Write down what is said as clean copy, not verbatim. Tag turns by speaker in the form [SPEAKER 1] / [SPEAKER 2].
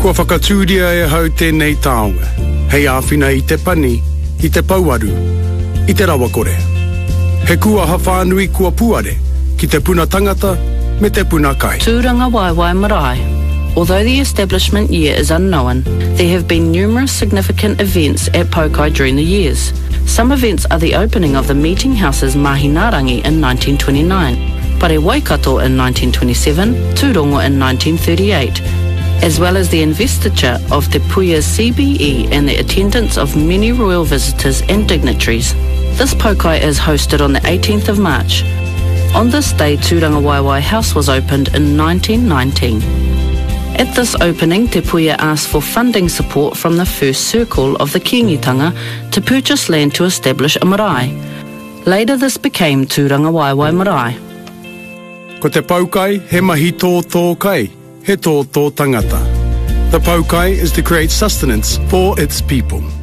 [SPEAKER 1] Kua whakatūria e hau tēnei taonga. Hei āwhina I te pani, I te pauaru, I te rawakore. He kua hawhanui kua puare, ki te puna tangata, me te puna kai.
[SPEAKER 2] Tūranga Waiwai Marae. Although the establishment year is unknown, there have been numerous significant events at Paukai during the years. Some events are the opening of the Meeting House's Mahinarangi in 1929, Pare Waikato in 1927, Tūrongo in 1938, as well as the investiture of Te Puia's CBE and the attendance of many royal visitors and dignitaries. This Paukai is hosted on the 18th of March. On this day, Tūranga Waiwai House was opened in 1919. At this opening, Te Puia asked for funding support from the first circle of the Kiingitanga to purchase land to establish a marae. Later this became Tūranga Waiwai Marae.
[SPEAKER 1] Ko te paukai, he mahi tō kai, he tō tangata. The paukai is to create sustenance for its people.